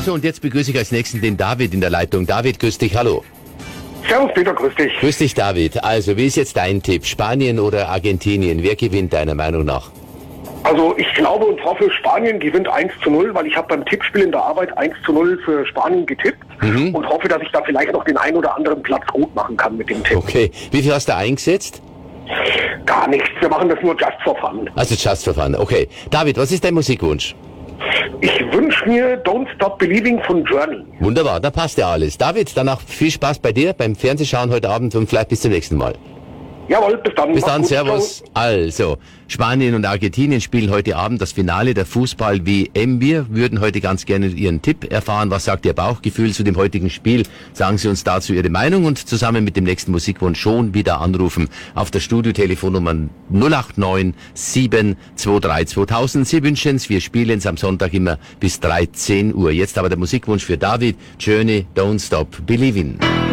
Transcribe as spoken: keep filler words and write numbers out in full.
So, und jetzt begrüße ich als nächsten den David in der Leitung. David, grüß dich, hallo. Servus Peter, grüß dich. Grüß dich, David. Also, wie ist jetzt dein Tipp? Spanien oder Argentinien? Wer gewinnt deiner Meinung nach? Also ich glaube und hoffe, Spanien gewinnt eins zu null, weil ich habe beim Tippspiel in der Arbeit eins zu null für Spanien getippt Mhm. und hoffe, dass ich da vielleicht noch den einen oder anderen Platz gut machen kann mit dem Tipp. Okay. Wie viel hast du eingesetzt? Gar nichts, wir machen das nur just for fun. Also, just for fun. Okay. David, was ist dein Musikwunsch? Ich wünsche mir Don't Stop Believing von Journey. Wunderbar, da passt ja alles. David, danach viel Spaß bei dir beim Fernsehschauen heute Abend und vielleicht bis zum nächsten Mal. Jawohl, bis dann. Bis Mach's dann, gut, servus. Also, Spanien und Argentinien spielen heute Abend das Finale der Fußball-W M. Wir würden heute ganz gerne Ihren Tipp erfahren. Was sagt Ihr Bauchgefühl zu dem heutigen Spiel? Sagen Sie uns dazu Ihre Meinung und zusammen mit dem nächsten Musikwunsch schon wieder anrufen auf der Studiotelefonnummer null acht neun sieben zwei drei zweitausend. Sie wünschen es, wir spielen es am Sonntag immer bis dreizehn Uhr. Jetzt aber der Musikwunsch für David, Journey, Don't Stop Believing.